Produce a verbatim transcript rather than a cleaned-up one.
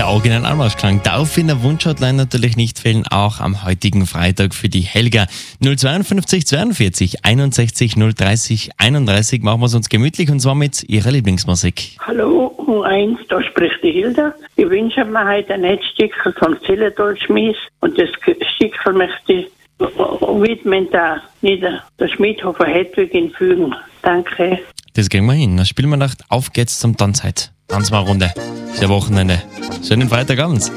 Der Original Anmarschklang darf in der Wunschhotline natürlich nicht fehlen, auch am heutigen Freitag für die Helga. null zweiundfünfzig zweiundvierzig einundsechzig null dreißig einunddreißig machen wir es uns gemütlich und zwar mit ihrer Lieblingsmusik. Hallo, U eins, da spricht die Hilda. Ich wünsche mir heute ein Netzstückchen von Zillertal-Schmies und das Stückchen möchte ich widmen der, Nieder- der Schmidhofer Hedwig in Fügen. Danke. Das kriegen wir hin. Dann spielen wir Nacht. Auf geht's zum Tanzheit. Tanz mal eine Runde. Ist ja Wochenende. Schönen Freitagabend.